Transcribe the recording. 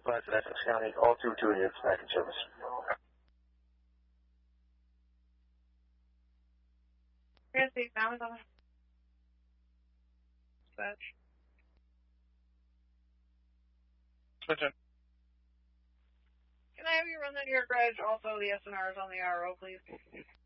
5 to Essex County, all 2 units back in service. Christy, found on dispatch. Switching. Can I have you run that to your garage? Also, the SNR is on the RO, please.